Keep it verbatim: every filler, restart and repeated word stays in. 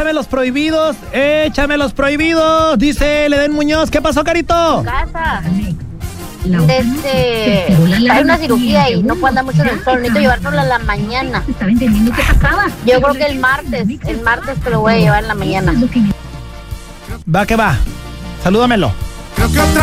échame los prohibidos, échame los prohibidos. Dice Leden Muñoz. ¿Qué pasó, Carito? Casa. Desde hay una cirugía y no puedo andar mucho en el sol, necesito llevárnosla a la mañana. Estaba entendiendo qué pasaba. Yo creo que el martes, el martes te lo voy a llevar en la mañana. Va que va. Salúdamelo. Creo que otra